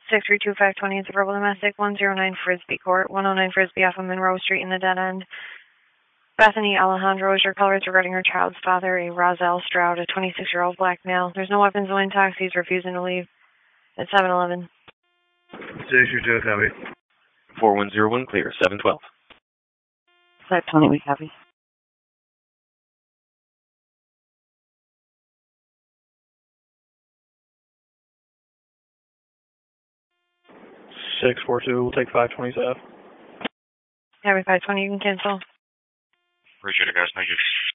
632-520 is a verbal domestic. 109 Frisbee Court, 109 Frisbee off of Monroe Street in the dead end. Bethany Alejandro is your caller. It's regarding her child's father, a Roselle Stroud, a 26-year-old black male. There's no weapons, no intox. He's refusing to leave. At 7-Eleven. 632, copy. 4101, clear, 712. 520, we copy. Six 4-2, we'll take 520 south. Copy 520, you can cancel. Appreciate it, guys. Thank you.